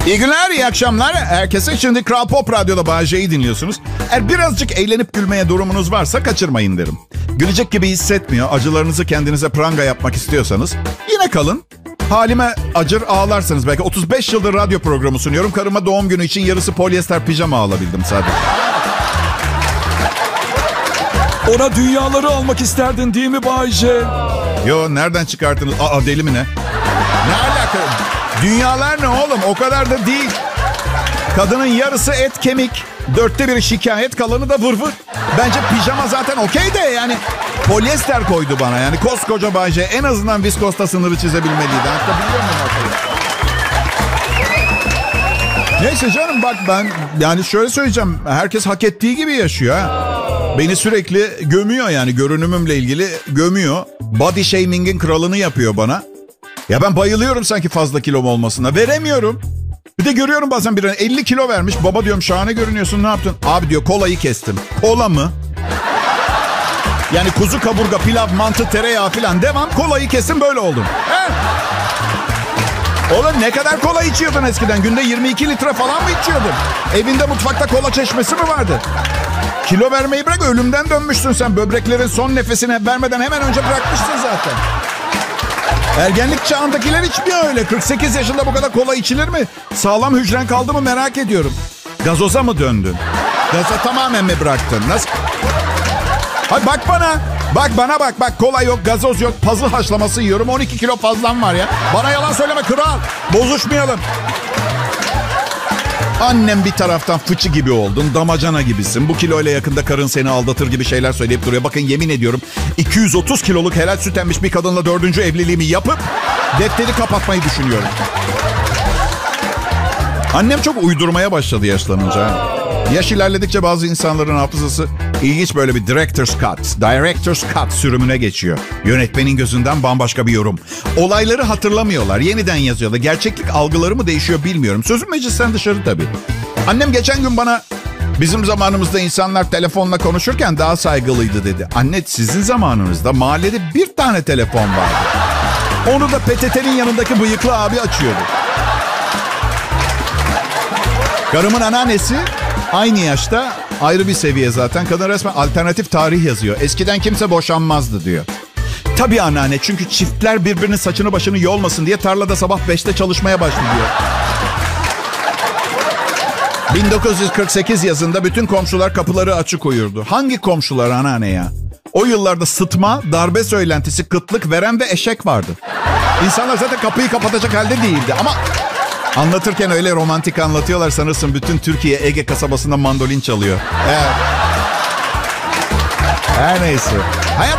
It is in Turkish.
İyi günler, iyi akşamlar. Herkese şimdi Kral Pop Radyo'da Bay J'yi dinliyorsunuz. Eğer birazcık eğlenip gülmeye durumunuz varsa kaçırmayın derim. Gülecek gibi hissetmiyor, acılarınızı kendinize pranga yapmak istiyorsanız yine kalın. Halime acır ağlarsanız belki 35 yıldır radyo programı sunuyorum. Karıma doğum günü için yarısı polyester pijama alabildim sadece. Ona dünyaları almak isterdin değil mi Bay J? Yo, nereden çıkarttınız? Aa, deli mi ne? Ne alaka? Dünyalar ne oğlum? O kadar da değil. Kadının yarısı et kemik. 1/4 şikayet, kalanı da vır vır. Bence pijama zaten okey de yani. Polyester koydu bana yani. Koskoca Bay J en azından viskosta sınırı çizebilmeliydi. Hatta biliyor muyum ortaya? Neyse canım, bak ben yani şöyle söyleyeceğim. Herkes hak ettiği gibi yaşıyor ha. Beni sürekli gömüyor yani, görünümümle ilgili gömüyor. Body shaming'in kralını yapıyor bana. Ya ben bayılıyorum sanki fazla kilom olmasına. Veremiyorum. Bir de görüyorum bazen birini 50 kilo vermiş. Baba diyorum, şahane görünüyorsun, ne yaptın? Abi diyor, kolayı kestim. Kola mı? Yani kuzu kaburga, pilav, mantı, tereyağı falan devam. Kolayı kestim, böyle oldum. He? Oğlum ne kadar kola içiyordun eskiden? Günde 22 litre falan mı içiyordun? Evinde mutfakta kola çeşmesi mi vardı? Kilo vermeyi bırak, ölümden dönmüşsün sen. Böbreklerin son nefesini vermeden hemen önce bırakmışsın zaten. Ergenlik çağındakiler içmiyor öyle. 48 yaşında bu kadar kola içilir mi? Sağlam hücren kaldı mı merak ediyorum. Gazoza mı döndün? Gazoza tamamen mi bıraktın? Nasıl? Hadi bak bana. Bak bana bak. Bak, kola yok, gazoz yok. Pazı haşlaması yiyorum. 12 kilo fazlam var ya. Bana yalan söyleme kral. Bozuşmayalım. Annem bir taraftan fıçı gibi oldun, damacana gibisin. Bu kiloyla yakında karın seni aldatır gibi şeyler söyleyip duruyor. Bakın yemin ediyorum 230 kiloluk helal süt emmiş bir kadınla 4. evliliğimi yapıp defteri kapatmayı düşünüyorum. Annem çok uydurmaya başladı yaşlanınca. Yaş ilerledikçe bazı insanların hafızası ilginç böyle bir director's cut sürümüne geçiyor. Yönetmenin gözünden bambaşka bir yorum. Olayları hatırlamıyorlar, yeniden yazıyorlar. Gerçeklik algıları mı değişiyor bilmiyorum. Sözüm meclisten dışarı tabii. Annem geçen gün bana bizim zamanımızda insanlar telefonla konuşurken daha saygılıydı dedi. Anne, sizin zamanınızda mahallede bir tane telefon vardı. Onu da PTT'nin yanındaki bıyıklı abi açıyordu. Karımın anneannesi aynı yaşta, ayrı bir seviye zaten. Kadın resmen alternatif tarih yazıyor. Eskiden kimse boşanmazdı diyor. Tabii anneanne, çünkü çiftler birbirinin saçını başını yolmasın diye tarlada sabah 5'te çalışmaya başlıyor. 1948 yazında bütün komşular kapıları açık uyurdu. Hangi komşular anneanne ya? O yıllarda sıtma, darbe söylentisi, kıtlık, verem ve eşek vardı. İnsanlar zaten kapıyı kapatacak halde değildi ama... Anlatırken öyle romantik anlatıyorlar, sanırsın bütün Türkiye Ege kasabasında mandolin çalıyor. Evet. Her neyse. Hayat